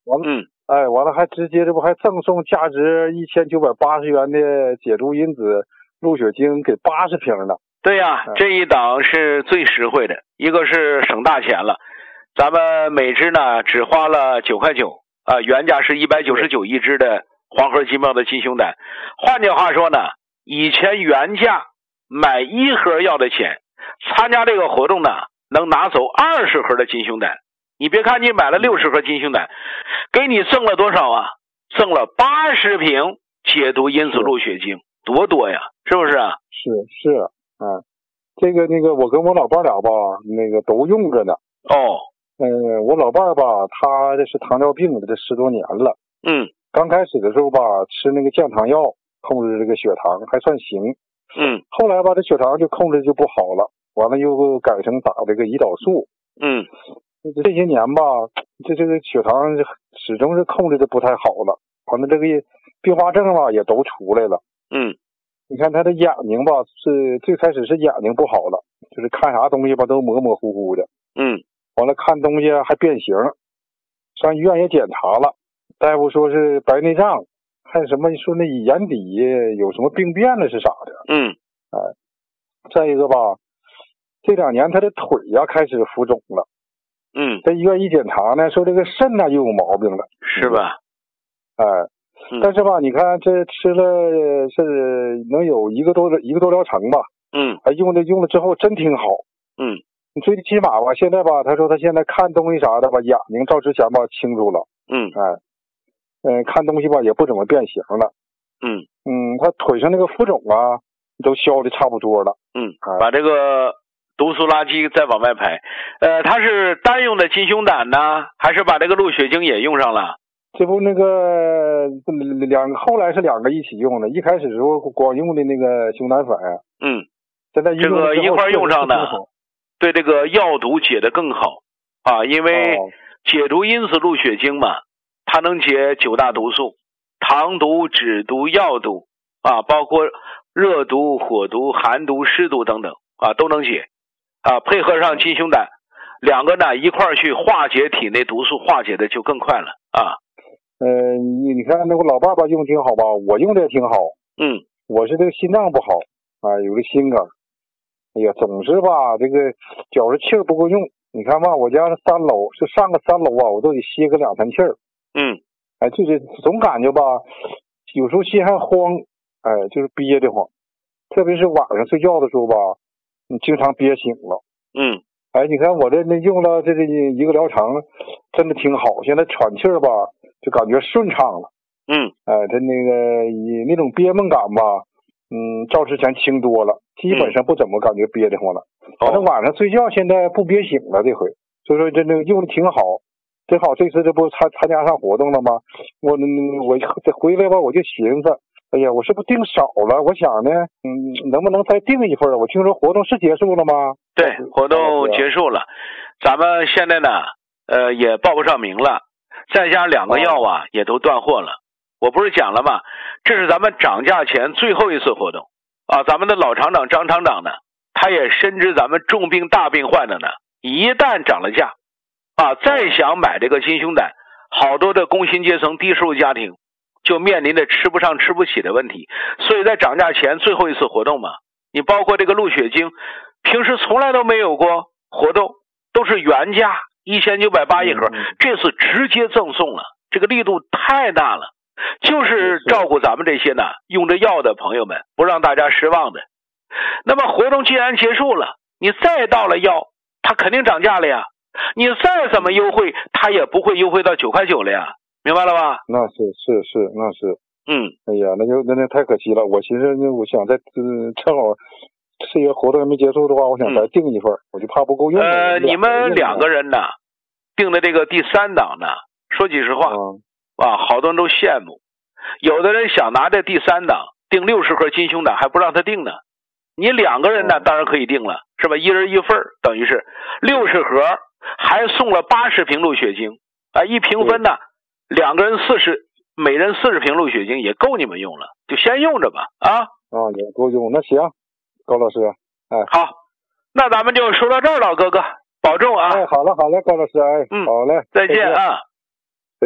完了，完了还直接这不还赠送价值1980元的解毒因子鹿血精给80瓶呢。 对呀，这一档是最实惠的，一个是省大钱了，咱们每支呢只花了9块9啊，原价是199一支的黄河金茂的金胸胆。换句话说呢，以前原价买1盒药的钱，参加这个活动呢能拿走20盒的金胸胆。你别看你买了60盒金胸胆，给你赠了多少啊？赠了80瓶解毒因子鹿血精，多多呀，是不是啊？ 是这个我跟我老伴俩吧，都用着呢。我老伴吧，他这是糖尿病的，这10多年了。刚开始的时候吧，吃那个降糖药控制这个血糖还算行。后来吧，这血糖就控制就不好了，完了又改成打这个胰岛素。这些年吧，这个血糖始终是控制的不太好了，完了这个并发症吧也都出来了。你看他的眼睛吧，是最开始是眼睛不好了，就是看啥东西吧都模模糊糊的。完了看东西还变形，上医院也检查了，大夫说是白内障，还有什么说那眼底有什么病变了是啥的。再一个吧，这2年他的腿呀开始浮肿了。在医院一检查呢，说这个肾呢又有毛病了， 是吧？ 但是吧，你看这吃了是能有一个多疗程吧。用了之后真挺好。最起码吧，现在吧，他说他现在看东西啥的吧，眼睛照之前吧清楚了。看东西吧也不怎么变形了。他腿上那个浮肿啊都消的差不多了。 把这个毒素垃圾再往外排。他是单用的金胸胆呢，还是把这个鹿血精也用上了？ 这不后来是2个一起用的，一开始时候光用的那个熊胆粉。现在这个一块用上呢，对这个药毒解得更好啊，因为解毒因子鹿血精嘛，它能解9大毒素，糖毒、脂毒、药毒啊，包括热毒、火毒、寒毒、湿毒等等啊，都能解啊。配合上金胸胆，2个呢一块去化解体内毒素，化解的就更快了啊。 你看那个老爸爸用挺好吧，我用的也挺好。我是这个心脏不好啊，有个心梗。哎呀，总是吧这个觉着气儿不够用。你看吧，我家是3楼，就上个3楼啊，我都得歇个2、3气儿。就是总感觉吧，有时候心还慌，就是憋得慌，特别是晚上睡觉的时候吧，你经常憋醒了。你看我这用了这一个疗程，真的挺好，现在喘气儿吧就感觉顺畅了。他那种憋闷感吧，照之前轻多了，基本上不怎么感觉憋得慌了。反正晚上睡觉现在不憋醒了，这回所以说这用的挺好。正好这次这不参加上活动了吗？我这回来吧，我就寻思，哎呀，我是不是订少了？我想呢，能不能再订一份？我听说活动是结束了吗？ 对，活动结束了，咱们现在呢，也报不上名了，再加2个药啊，也都断货了。我不是讲了吗？这是咱们涨价前最后一次活动啊！咱们的老厂长张厂长呢，他也深知咱们重病大病患者呢，一旦涨了价啊，再想买这个金胸胆，好多的工薪阶层、低收入家庭就面临着吃不上、吃不起的问题。所以在涨价前最后一次活动嘛，你包括这个鹿血精，平时从来都没有过活动，都是原价1980一盒，这次直接赠送了，这个力度太大了。就是照顾咱们这些呢用着药的朋友们，不让大家失望的。那么活动既然结束了，你再到了药，它肯定涨价了呀。你再怎么优惠，它也不会优惠到9块9了呀，明白了吧？ 那是，那是。哎呀，那太可惜了。我寻思，我想再正好这个活动还没结束的话，我想再订一份，我就怕不够用。 你们2个人呢，订的这个第3档呢，说句实话。好多人都羡慕，有的人想拿这第3档订60盒金胸胆还不让他订呢。你2个人呢，当然可以订了，是吧？一人1份，等于是60盒，还送了80瓶鹿血精啊！一平分呢，2个人40，每人40瓶鹿血精也够你们用了，就先用着吧啊！ 也够用。那行，高老师， 好，那咱们就说到这儿了，哥哥，保重啊！ 好了，高老师，好嘞， 再见啊！